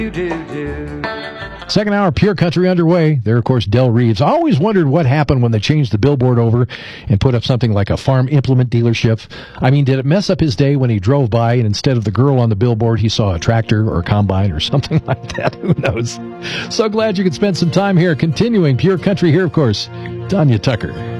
Second hour, Pure Country underway. There, of course, Del Reeves. I always wondered what happened when they changed the billboard over and put up something like a farm implement dealership. I mean, did it mess up his day when he drove by and instead of the girl on the billboard, he saw a tractor or a combine or something like that? Who knows? So glad you could spend some time here. Continuing Pure Country here, of course, Tanya Tucker.